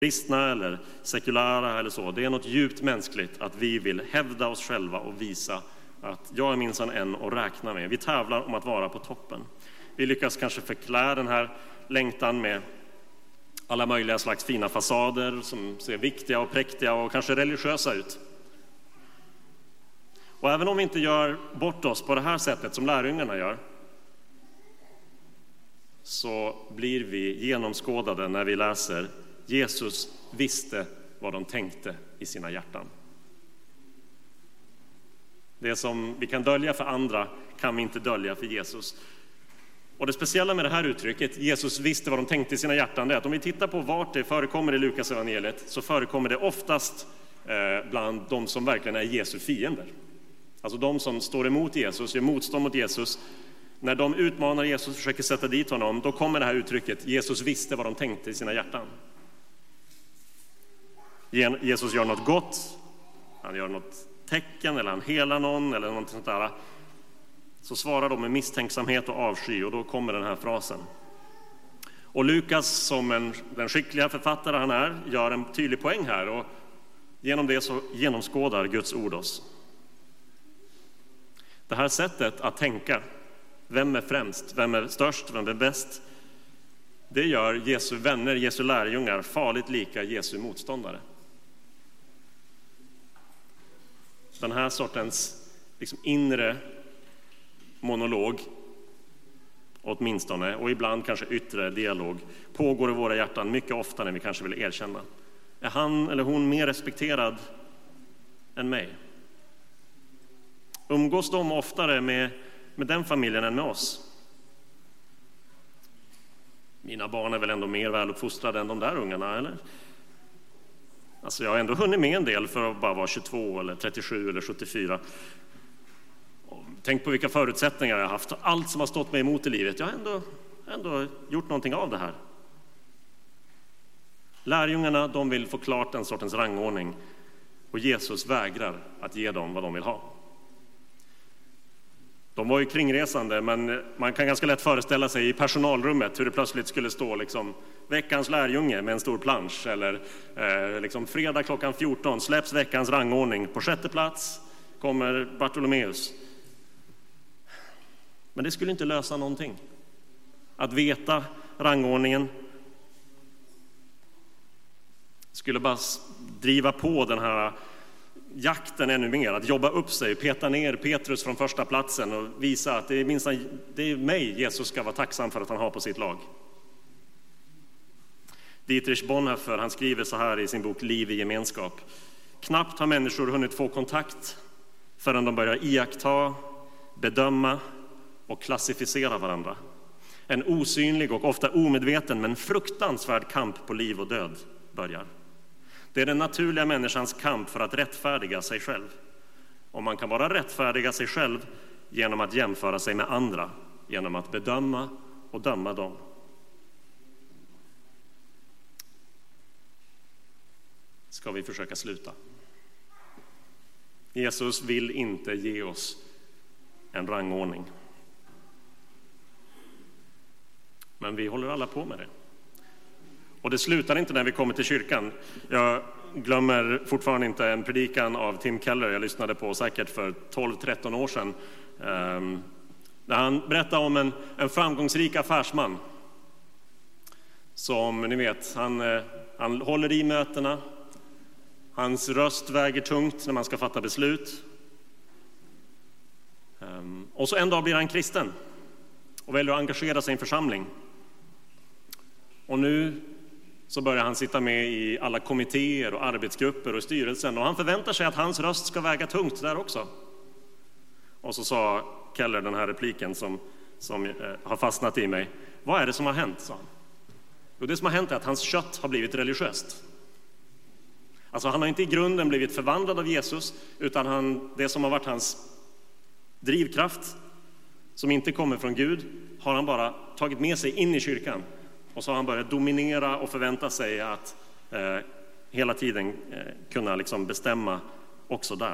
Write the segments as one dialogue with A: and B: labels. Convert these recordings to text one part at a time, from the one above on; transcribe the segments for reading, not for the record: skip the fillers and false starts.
A: kristna eller sekulära eller så. Det är något djupt mänskligt att vi vill hävda oss själva och visa att jag är minsann en att räkna med. Vi tävlar om att vara på toppen. Vi lyckas kanske förklä den här längtan med alla möjliga slags fina fasader som ser viktiga och präktiga och kanske religiösa ut. Och även om vi inte gör bort oss på det här sättet som lärjungarna gör, så blir vi genomskådade när vi läser Jesus visste vad de tänkte i sina hjärtan. Det som vi kan dölja för andra kan vi inte dölja för Jesus. Och det speciella med det här uttrycket, Jesus visste vad de tänkte i sina hjärtan, det är att om vi tittar på vart det förekommer i Lukas evangeliet, så förekommer det oftast bland de som verkligen är Jesu fiender. Alltså de som står emot Jesus, gör motstånd mot Jesus. När de utmanar Jesus och försöker sätta dit honom, då kommer det här uttrycket, Jesus visste vad de tänkte i sina hjärtan. Jesus gör något gott, han gör något tecken eller han helar någon eller något sånt där. Så svarar de med misstänksamhet och avsky, och då kommer den här frasen. Och Lukas, som den skickliga författare han är, gör en tydlig poäng här, och genom det så genomskådar Guds ord oss. Det här sättet att tänka, vem är främst, vem är störst, vem är bäst, det gör Jesu vänner, Jesu lärjungar farligt lika Jesu motståndare. Den här sortens inre monolog, åtminstone, och ibland kanske yttre dialog, pågår i våra hjärtan mycket ofta när vi kanske vill erkänna. Är han eller hon mer respekterad än mig? Umgås de oftare med den familjen än med oss? Mina barn är väl ändå mer väluppfostrade än de där ungarna, eller? Alltså jag har ändå hunnit med en del för att bara vara 22 eller 37 eller 74. Tänk på vilka förutsättningar jag har haft. Allt som har stått mig emot i livet. Jag har ändå gjort någonting av det här. Lärjungarna, de vill få klart en sortens rangordning. Och Jesus vägrar att ge dem vad de vill ha. De var ju kringresande, men man kan ganska lätt föreställa sig i personalrummet hur det plötsligt skulle stå veckans lärjunge med en stor plansch. Eller fredag klockan 14 släpps veckans rangordning. På 6:e plats kommer Bartolomeus. Men det skulle inte lösa någonting. Att veta rangordningen skulle bara driva på den här jakten ännu mer. Att jobba upp sig, peta ner Petrus från första platsen och visa att det är mig Jesus ska vara tacksam för att han har på sitt lag. Dietrich Bonhoeffer, han skriver så här i sin bok Liv i gemenskap. Knappt har människor hunnit få kontakt förrän de börjar iaktta, bedöma och klassificera varandra. En osynlig och ofta omedveten men fruktansvärd kamp på liv och död börjar. Det är den naturliga människans kamp för att rättfärdiga sig själv. Och man kan bara rättfärdiga sig själv genom att jämföra sig med andra, genom att bedöma och döma dem. Ska vi försöka sluta? Jesus vill inte ge oss en rangordning. Men vi håller alla på med det. Och det slutar inte när vi kommer till kyrkan. Jag glömmer fortfarande inte en predikan av Tim Keller jag lyssnade på säkert för 12-13 år sedan. Där han berättade om en framgångsrik affärsman. Som ni vet, han håller i mötena. Hans röst väger tungt när man ska fatta beslut. Och så en dag blir han kristen och väljer att engagera sig i en församling. Och nu så börjar han sitta med i alla kommittéer och arbetsgrupper och styrelsen. Och han förväntar sig att hans röst ska väga tungt där också. Och så sa Keller den här repliken som har fastnat i mig. Vad är det som har hänt, sa han. Jo, det som har hänt är att hans kött har blivit religiöst. Alltså han har inte i grunden blivit förvandlad av Jesus, utan det som har varit hans drivkraft, som inte kommer från Gud, har han bara tagit med sig in i kyrkan. Och så har han börjat dominera och förvänta sig att hela tiden kunna bestämma också där.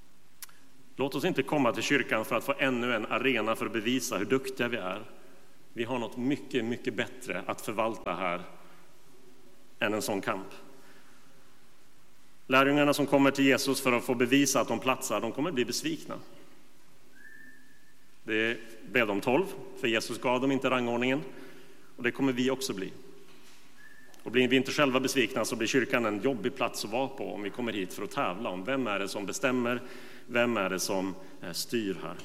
A: Låt oss inte komma till kyrkan för att få ännu en arena för att bevisa hur duktiga vi är. Vi har något mycket, mycket bättre att förvalta här än en sån kamp. Lärjungarna som kommer till Jesus för att få bevisa att de platsar, de kommer bli besvikna. Det blev de 12, för Jesus gav dem inte rangordningen. Och det kommer vi också bli. Och blir vi inte själva besvikna så blir kyrkan en jobbig plats att vara på om vi kommer hit för att tävla om vem är det som bestämmer, vem är det som styr här.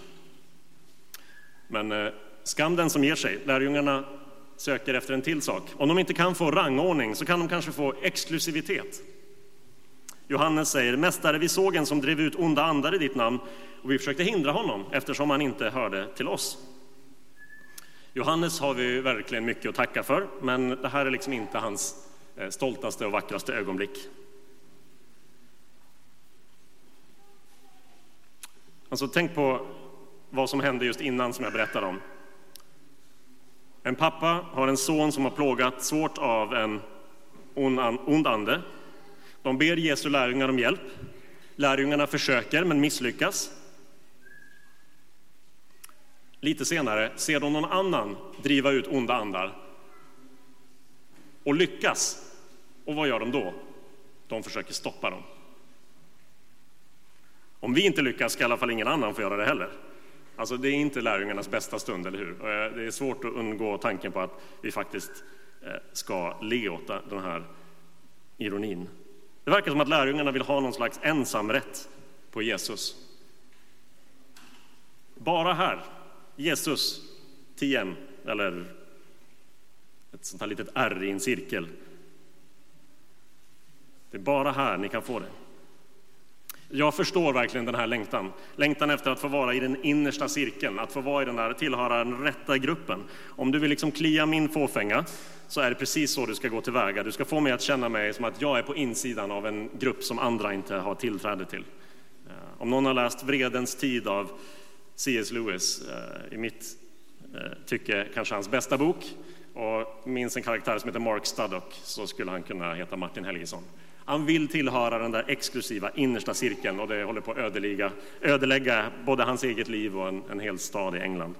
A: Men skam den som ger sig. Lärjungarna söker efter en till sak. Om de inte kan få rangordning så kan de kanske få exklusivitet. Johannes säger: Mästare, vi såg en som drev ut onda andar i ditt namn och vi försökte hindra honom eftersom han inte hörde till oss. Johannes har vi verkligen mycket att tacka för, men det här är liksom inte hans stoltaste och vackraste ögonblick. Alltså tänk på vad som hände just innan som jag berättade om. En pappa har en son som har plågat svårt av en ond ande. De ber Jesu lärjungar om hjälp. Lärjungarna försöker men misslyckas. Lite senare ser de någon annan driva ut onda andar och lyckas. Och vad gör de då? De försöker stoppa dem. Om vi inte lyckas ska i alla fall ingen annan få göra det heller. Alltså det är inte lärjungarnas bästa stund, eller hur? Det är svårt att undgå tanken på att vi faktiskt ska le åt den här ironin. Det verkar som att lärjungarna vill ha någon slags ensamrätt på Jesus. Bara här, Jesus, TM, eller ett sånt här litet R i en cirkel. Det är bara här ni kan få det. Jag förstår verkligen den här längtan. Längtan efter att få vara i den innersta cirkeln, att få vara i den där, tillhöra den rätta gruppen. Om du vill liksom klia min fåfänga så är det precis så du ska gå tillväga. Du ska få mig att känna mig som att jag är på insidan av en grupp som andra inte har tillträde till. Om någon har läst Vredens tid av C.S. Lewis, i mitt tycke kanske hans bästa bok, och minns en karaktär som heter Mark Studdock, så skulle han kunna heta Martin Helgesson. Han vill tillhöra den där exklusiva innersta cirkeln, och det håller på att ödelägga både hans eget liv och en hel stad i England.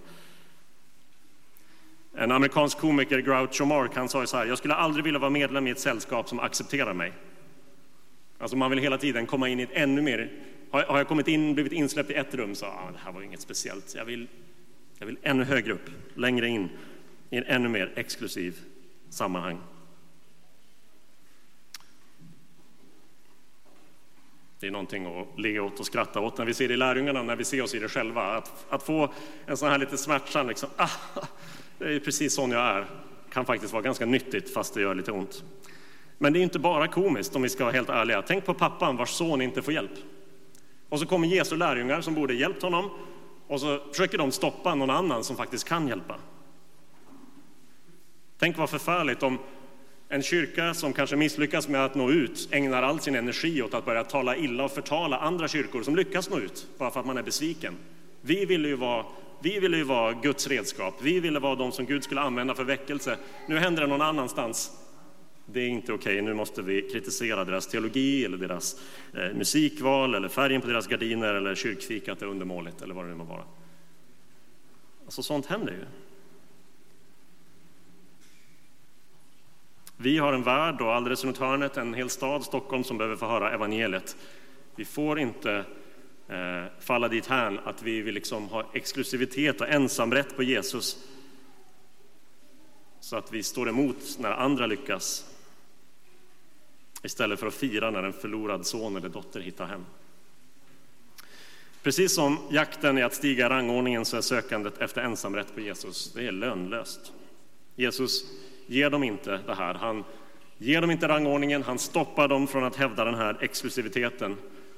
A: En amerikansk komiker, Groucho Marx, han sa så här: jag skulle aldrig vilja vara medlem i ett sällskap som accepterar mig. Alltså man vill hela tiden komma in i ett ännu mer. Har jag kommit in, blivit insläppt i ett rum, så det här var inget speciellt. Jag vill ännu högre upp, längre in i en ännu mer exklusiv sammanhang. Det är någonting att le åt och skratta åt när vi ser det i lärjungarna, när vi ser oss i det själva. Att få en sån här lite smärtsam, liksom, det är precis sån jag är, kan faktiskt vara ganska nyttigt fast det gör lite ont. Men det är inte bara komiskt om vi ska vara helt ärliga. Tänk på pappan vars son inte får hjälp. Och så kommer Jesu lärjungar som borde hjälpt honom, och så försöker de stoppa någon annan som faktiskt kan hjälpa. Tänk vad förfärligt om en kyrka som kanske misslyckas med att nå ut ägnar all sin energi åt att börja tala illa och förtala andra kyrkor som lyckas nå ut, bara för att man är besviken. Vi ville ju vara Guds redskap. Vi ville vara de som Gud skulle använda för väckelse. Nu händer det någon annanstans. Det är inte okej. Nu måste vi kritisera deras teologi eller deras musikval eller färgen på deras gardiner eller kyrkfikat är undermåligt eller vad det nu må vara. Alltså sånt händer ju. Vi har en värld och alldeles runt hörnet en hel stad, Stockholm, som behöver få höra evangeliet. Vi får inte falla dit här att vi vill liksom ha exklusivitet och ensamrätt på Jesus, så att vi står emot när andra lyckas, istället för att fira när en förlorad son eller dotter hittar hem. Precis som jakten är att stiga i rangordningen, så är sökandet efter ensamrätt på Jesus, det är lönlöst. Jesus ger dem inte det här. Han ger dem inte rangordningen. Han stoppar dem från att hävda den här exklusiviteten.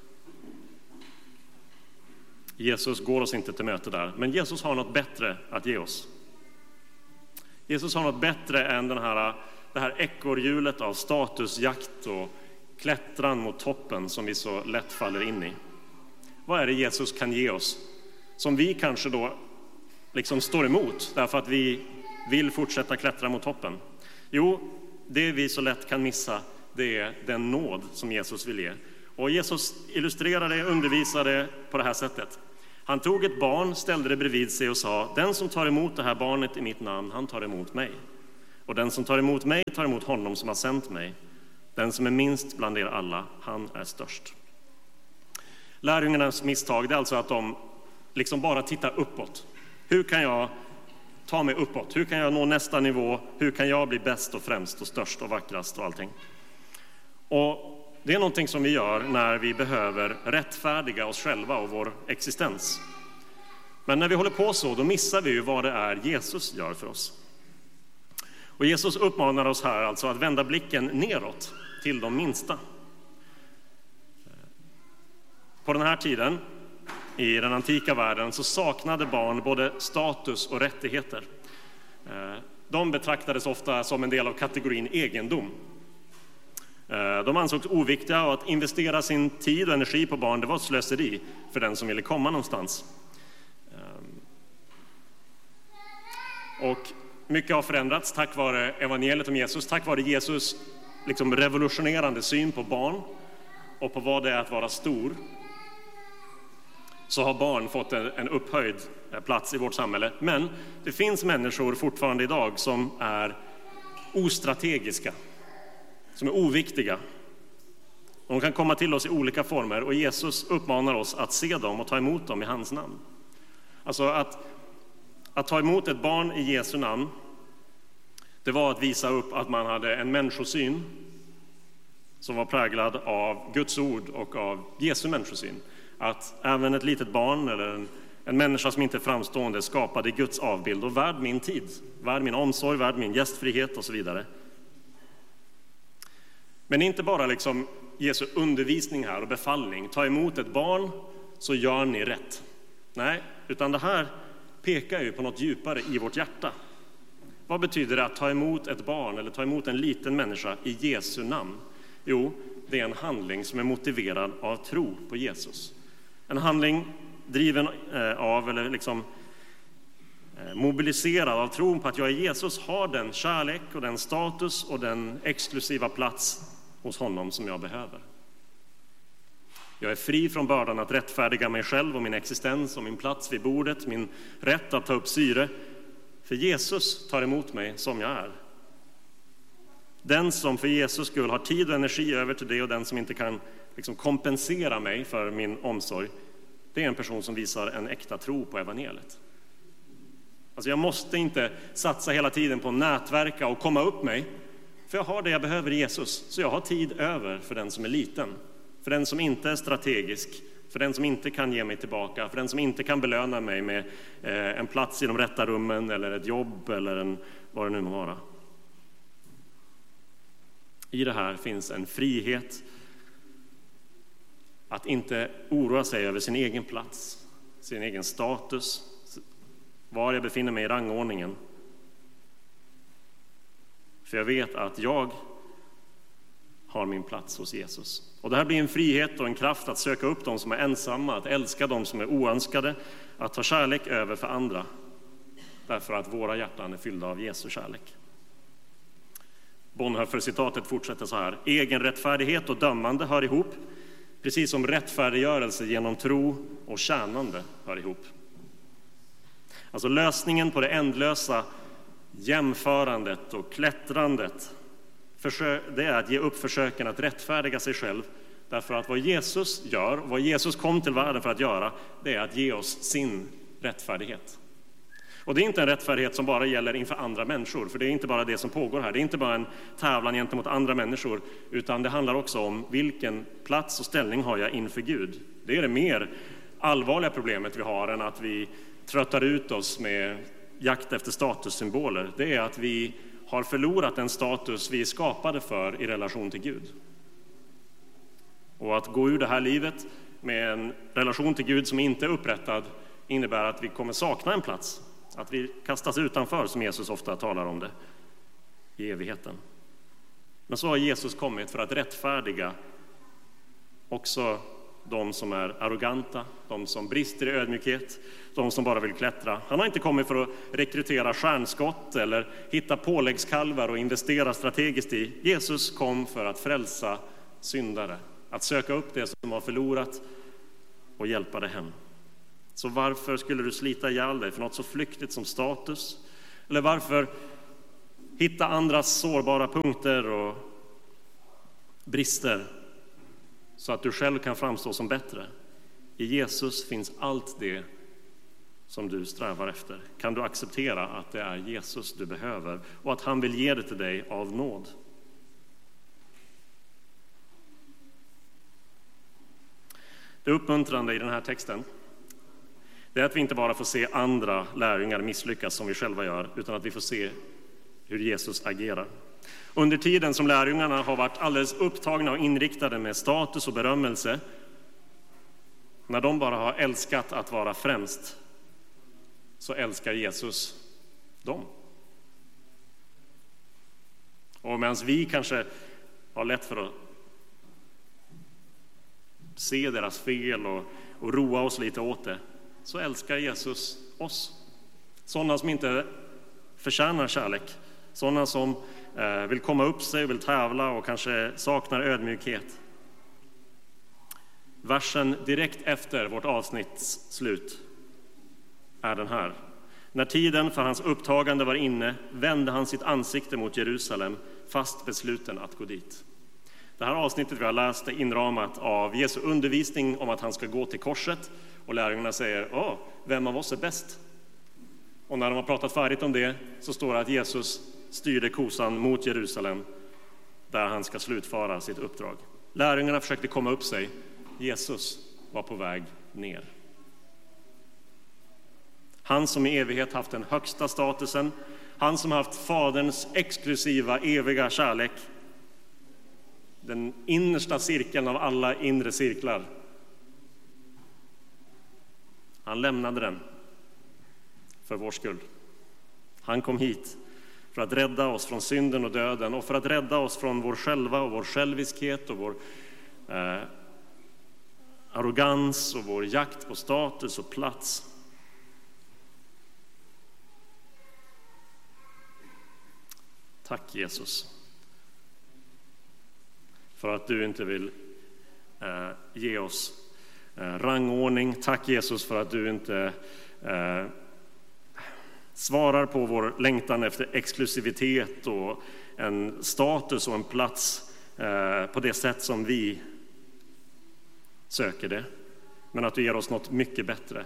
A: Jesus går oss inte till möte där. Men Jesus har något bättre att ge oss. Jesus har något bättre än det här ekorrhjulet av statusjakt och klättran mot toppen som vi så lätt faller in i. Vad är det Jesus kan ge oss som vi kanske då liksom står emot därför att vi vill fortsätta klättra mot toppen? Jo, det vi så lätt kan missa, det är den nåd som Jesus vill ge. Och Jesus illustrerar det, undervisar det på det här sättet. Han tog ett barn, ställde det bredvid sig och sa: den som tar emot det här barnet i mitt namn, han tar emot mig. Och den som tar emot mig tar emot honom som har sänt mig. Den som är minst bland er alla, han är störst. Lärjungarnas misstag är alltså att de liksom bara tittar uppåt. Hur kan jag ta mig uppåt? Hur kan jag nå nästa nivå? Hur kan jag bli bäst och främst och störst och vackrast och allting? Och det är någonting som vi gör när vi behöver rättfärdiga oss själva och vår existens. Men när vi håller på så, då missar vi ju vad det är Jesus gör för oss. Och Jesus uppmanar oss här alltså att vända blicken neråt till de minsta. På den här tiden, i den antika världen, så saknade barn både status och rättigheter. De betraktades ofta som en del av kategorin egendom. De ansågs oviktiga, och att investera sin tid och energi på barn, det var ett slöseri för den som ville komma någonstans. Och mycket har förändrats tack vare evangeliet om Jesus, tack vare Jesus liksom revolutionerande syn på barn och på vad det är att vara stor. Så har barn fått en upphöjd plats i vårt samhälle. Men det finns människor fortfarande idag som är ostrategiska, som är oviktiga. De kan komma till oss i olika former, och Jesus uppmanar oss att se dem och ta emot dem i hans namn. Alltså att ta emot ett barn i Jesu namn, det var att visa upp att man hade en människosyn som var präglad av Guds ord och av Jesu människosyn. Att även ett litet barn eller en människa som inte är framstående skapade Guds avbild och värd min tid, värd min omsorg, värd min gästfrihet och så vidare. Men inte bara liksom Jesu undervisning här och befallning, ta emot ett barn så gör ni rätt. Nej, utan det här pekar ju på något djupare i vårt hjärta. Vad betyder det att ta emot ett barn eller ta emot en liten människa i Jesu namn? Jo, det är en handling som är motiverad av tro på Jesus. En handling driven av eller liksom mobiliserad av tron på att jag i Jesus har den kärlek och den status och den exklusiva plats hos honom som jag behöver. Jag är fri från bördan att rättfärdiga mig själv och min existens och min plats vid bordet, min rätt att ta upp syre. För Jesus tar emot mig som jag är. Den som för Jesus skull har tid och energi över till det, och den som inte kan liksom kompensera mig för min omsorg, det är en person som visar en äkta tro på evangeliet. Alltså jag måste inte satsa hela tiden på att nätverka och komma upp mig, för jag har det jag behöver i Jesus. Så jag har tid över för den som är liten, för den som inte är strategisk, för den som inte kan ge mig tillbaka, för den som inte kan belöna mig med en plats i de rätta rummen eller ett jobb eller vad det nu må vara. I det här finns en frihet att inte oroa sig över sin egen plats, sin egen status, var jag befinner mig i rangordningen. För jag vet att jag har min plats hos Jesus. Och det här blir en frihet och en kraft att söka upp de som är ensamma, att älska de som är oönskade, att ta kärlek över för andra. Därför att våra hjärtan är fyllda av Jesu kärlek. Bonhoeffer-citatet fortsätter så här: egenrättfärdighet och dömande hör ihop, precis som rättfärdiggörelse genom tro och tjänande hör ihop. Alltså lösningen på det ändlösa jämförandet och klättrandet, det är att ge upp försöken att rättfärdiga sig själv, därför att vad Jesus gör, vad Jesus kom till världen för att göra, det är att ge oss sin rättfärdighet. Och det är inte en rättfärdighet som bara gäller inför andra människor, för det är inte bara det som pågår här. Det är inte bara en tävlan gentemot andra människor, utan det handlar också om vilken plats och ställning har jag inför Gud. Det är det mer allvarliga problemet vi har än att vi tröttar ut oss med jakt efter statussymboler. Det är att vi har förlorat den status vi är skapade för i relation till Gud. Och att gå ur det här livet med en relation till Gud som inte är upprättad innebär att vi kommer sakna en plats. Att vi kastas utanför, som Jesus ofta talar om det, i evigheten. Men så har Jesus kommit för att rättfärdiga också de som är arroganta, de som brister i ödmjukhet, de som bara vill klättra. Han har inte kommit för att rekrytera stjärnskott eller hitta påläggskalvar och investera strategiskt i. Jesus kom för att frälsa syndare, att söka upp det som var förlorat och hjälpa det hem. Så varför skulle du slita ihjäl dig för något så flyktigt som status? Eller varför hitta andras sårbara punkter och brister så att du själv kan framstå som bättre? I Jesus finns allt det som du strävar efter. Kan du acceptera att det är Jesus du behöver och att han vill ge det till dig av nåd? Det uppmuntrande i den här texten, det är att vi inte bara får se andra lärjungar misslyckas som vi själva gör, utan att vi får se hur Jesus agerar. Under tiden som lärjungarna har varit alldeles upptagna och inriktade med status och berömmelse, när de bara har älskat att vara främst, så älskar Jesus dem. Och medan vi kanske har lätt för att se deras fel och roa oss lite åt det, så älskar Jesus oss. Sådana som inte förtjänar kärlek, sådana som vill komma upp sig, vill tävla och kanske saknar ödmjukhet. Versen direkt efter vårt avsnitts slut är den här. När tiden för hans upptagande var inne vände han sitt ansikte mot Jerusalem, fast besluten att gå dit. Det här avsnittet vi har läst är inramat av Jesu undervisning om att han ska gå till korset, och lärjungarna säger, vem av oss är bäst? Och när de har pratat färdigt om det så står det att Jesus styrde kosan mot Jerusalem, där han ska slutföra sitt uppdrag. Lärjungarna försökte komma upp sig, Jesus var på väg ner. Han som i evighet haft den högsta statusen, han som haft faderns exklusiva eviga kärlek, den innersta cirkeln av alla inre cirklar. Han lämnade den för vår skull. Han kom hit för att rädda oss från synden och döden, och för att rädda oss från vår själva och vår själviskhet och vår arrogans och vår jakt på status och plats. Tack Jesus för att du inte vill ge oss rangordning. Tack Jesus för att du inte svarar på vår längtan efter exklusivitet och en status och en plats på det sätt som vi söker det, men att du ger oss något mycket bättre.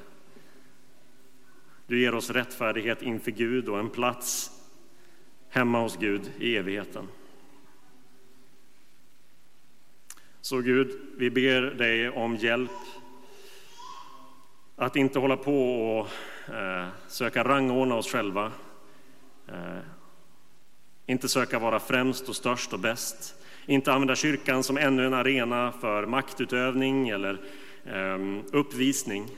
A: Du ger oss rättfärdighet inför Gud och en plats hemma hos Gud i evigheten. Så Gud, vi ber dig om hjälp att inte hålla på och söka rangordna oss själva. Inte söka vara främst och störst och bäst. Inte använda kyrkan som ännu en arena för maktutövning eller uppvisning.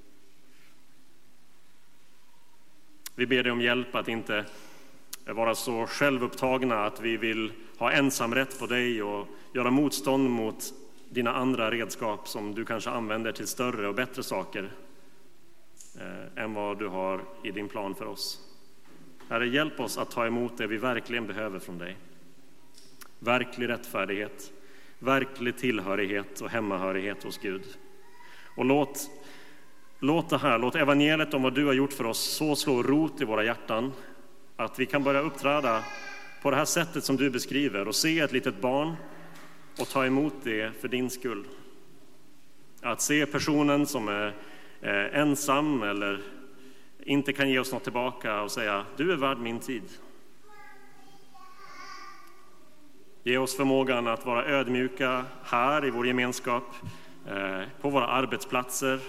A: Vi ber dig om hjälp att inte vara så självupptagna att vi vill ha ensamrätt på dig och göra motstånd mot dina andra redskap som du kanske använder till större och bättre saker än vad du har i din plan för oss. Herre, hjälp oss att ta emot det vi verkligen behöver från dig. Verklig rättfärdighet, verklig tillhörighet och hemmahörighet hos Gud. Och låt evangeliet om vad du har gjort för oss så slå rot i våra hjärtan att vi kan börja uppträda på det här sättet som du beskriver och se ett litet barn och ta emot det för din skull. Att se personen som är ensam eller inte kan ge oss något tillbaka och säga, du är värd min tid. Ge oss förmågan att vara ödmjuka här i vår gemenskap, på våra arbetsplatser.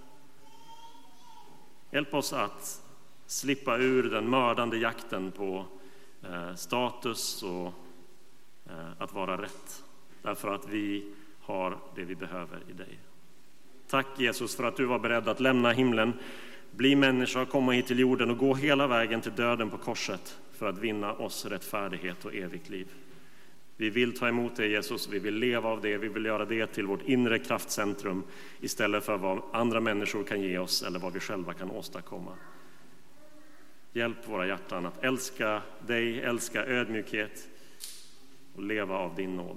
A: Hjälp oss att slippa ur den mördande jakten på status och att vara rätt. Därför att vi har det vi behöver i dig. Tack Jesus för att du var beredd att lämna himlen, bli människa, komma hit till jorden och gå hela vägen till döden på korset för att vinna oss rättfärdighet och evigt liv. Vi vill ta emot det Jesus, vi vill leva av det, vi vill göra det till vårt inre kraftcentrum istället för vad andra människor kan ge oss eller vad vi själva kan åstadkomma. Hjälp våra hjärtan att älska dig, älska ödmjukhet och leva av din nåd.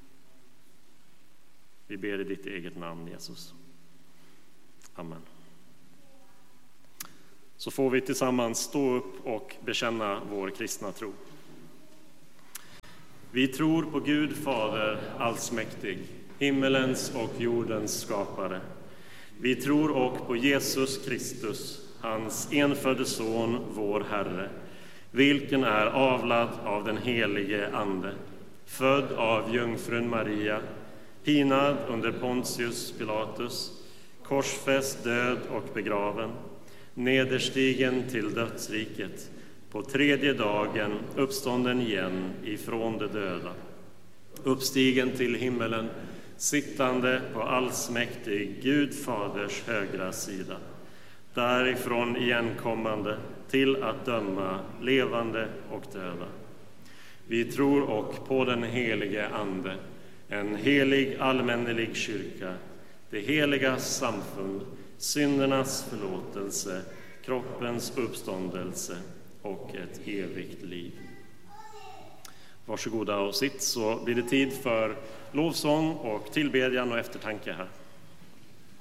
A: Vi ber i ditt eget namn Jesus. Amen. så får vi tillsammans stå upp och bekänna vår kristna tro. Vi tror på Gud Fader allsmäktig, himmelens och jordens skapare. Vi tror och på Jesus Kristus, hans enfödde son, vår Herre, vilken är avlad av den helige Ande, född av jungfrun Maria, pinad under Pontius Pilatus, korsfäst, död och begraven, nederstigen till dödsriket, på tredje dagen uppstånden igen ifrån de döda, uppstigen till himmelen, sittande på allsmäktig Gud Faders högra sida, därifrån igenkommande till att döma levande och döda. Vi tror och på den helige Ande, en helig allmännelig kyrka, det heliga samfund, syndernas förlåtelse, kroppens uppståndelse och ett evigt liv. Varsågoda och sitt, så blir det tid för lovsång och tillbedjan och eftertanke här.